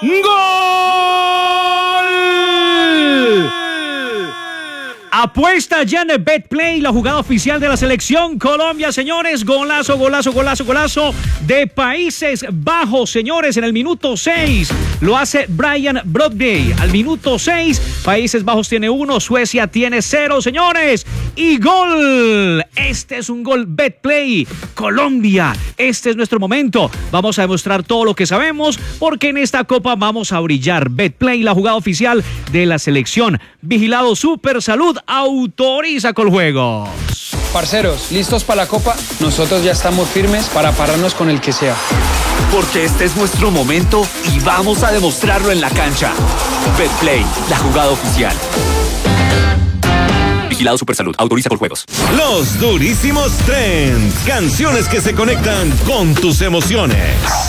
¡Gol! Apuesta ya en Betplay, la jugada oficial de la selección Colombia, señores. Golazo, golazo, golazo, golazo de Países Bajos, señores, en el minuto 6. Lo hace Brian Brobdey. Al minuto 6, Países Bajos tiene 1, Suecia tiene 0, señores. Y gol. Este es un gol Betplay. Colombia, este es nuestro momento. Vamos a demostrar todo lo que sabemos porque en esta copa vamos a brillar. Betplay, la jugada oficial de la selección. Vigilado Super Salud autoriza Coljuegos. Parceros, ¿listos para la copa? Nosotros ya estamos firmes para pararnos con el que sea. Porque este es nuestro momento y vamos a demostrarlo en la cancha. Betplay, la jugada oficial. Vigilado Supersalud, autoriza Coljuegos. Los durísimos trends, canciones que se conectan con tus emociones.